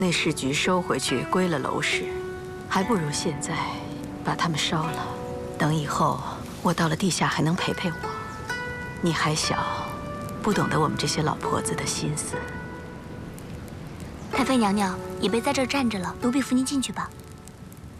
那市局收回去归了娄氏，还不如现在把它们烧了。等以后我到了地下还能陪陪我。你还小，不懂得我们这些老婆子的心思。 太妃娘娘，野贝在这儿站着了，奴婢扶您进去吧。